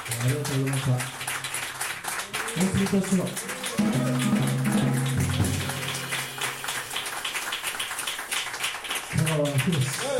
ありがとうございました。お送りいたします。香川博